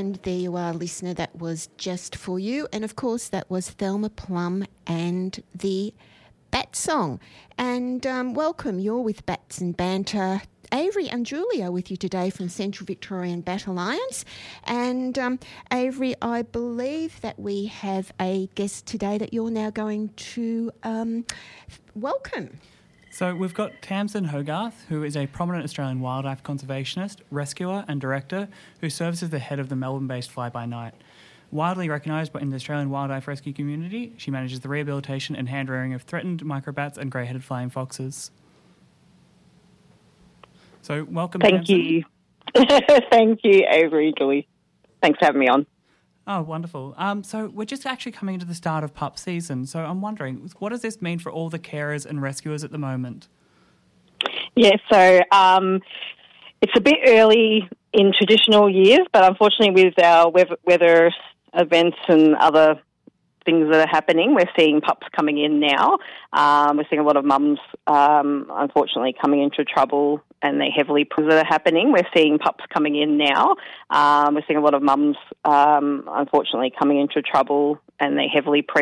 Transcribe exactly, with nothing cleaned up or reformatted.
And there you are, listener, that was just for you. And, of course, that was Thelma Plum and the Bat Song. And um, welcome, you're with Bats and Banter. Avery and Julia with you today from Central Victorian Bat Alliance. And um, Avery, I believe that we have a guest today that you're now going to um, welcome. So we've got Tamsin Hogarth, who is a prominent Australian wildlife conservationist, rescuer and director who serves as the head of the Melbourne-based Fly By Night. Widely recognised in the Australian wildlife rescue community, she manages the rehabilitation and hand-rearing of threatened microbats and grey-headed flying foxes. So welcome, Thank Tamsin. you. Thank you, Avery, Julie. Thanks for having me on. Oh, wonderful. Um, so we're just actually coming into the start of pup season. So I'm wondering, what does this mean for all the carers and rescuers at the moment? Yeah, so um, it's a bit early in traditional years, but unfortunately with our weather, weather events and other things that are happening, we're seeing pups coming in now. Um, we're seeing a lot of mums, um, unfortunately, coming into trouble, and they heavily that are happening. We're seeing pups coming in now. Um, we're seeing a lot of mums, um, unfortunately, coming into trouble, and they heavily